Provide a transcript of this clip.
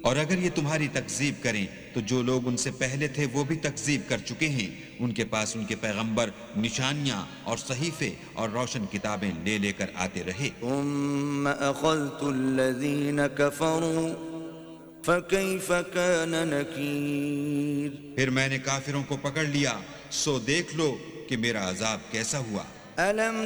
और अगर ये तुम्हारी तकजीब करें तो जो लोग उनसे पहले थे वो भी तकजीब कर चुके हैं। उनके पास उनके पैगंबर निशानियां और सहीफे और रोशन किताबें ले लेकर आते रहे। सुम्मा अख़ज़्तुल्लज़ीन कफ़रू फ़कैफ़ कान नकीर। फिर मैंने काफिरों को पकड़ लिया, सो देख लो कि मेरा अजाब कैसा हुआ। अलम